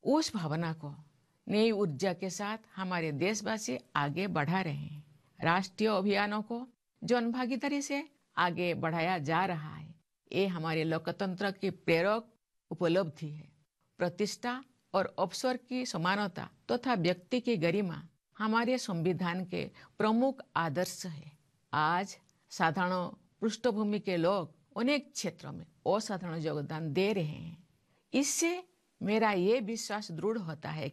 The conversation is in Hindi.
उस भावना को नई ऊर्जा के साथ हमारे देशवासी आगे बढ़ा रहे हैं। राष्ट्रीय अभियानों को जन भागीदारी से आगे बढ़ाया जा रहा है। ये हमारे लोकतंत्र की प्रेरक उपलब्धि है। प्रतिष्ठा और अवसर की समानता तथा व्यक्ति की गरिमा हमारे संविधान के प्रमुख आदर्श है। आज साधारण पृष्ठभूमि के लोग अनेक क्षेत्रों में असाधारण योगदान दे रहे हैं। इससे मेरा ये विश्वास दृढ़ होता है